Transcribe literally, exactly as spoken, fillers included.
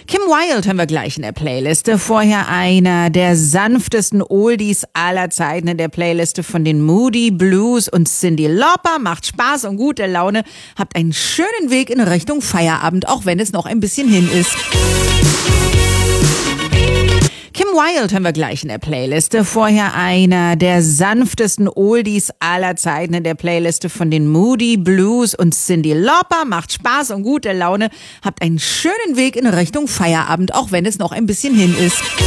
Kim Wilde haben wir gleich in der Playliste. Vorher einer der sanftesten Oldies aller Zeiten in der Playliste von den Moody Blues und Cyndi Lauper. Macht Spaß und gute Laune. Habt einen schönen Weg in Richtung Feierabend, auch wenn es noch ein bisschen hin ist. Kim Wilde haben wir gleich in der Playliste. Vorher einer der sanftesten Oldies aller Zeiten in der Playliste von den Moody Blues und Cyndi Lauper. Macht Spaß und gute Laune. Habt einen schönen Weg in Richtung Feierabend, auch wenn es noch ein bisschen hin ist.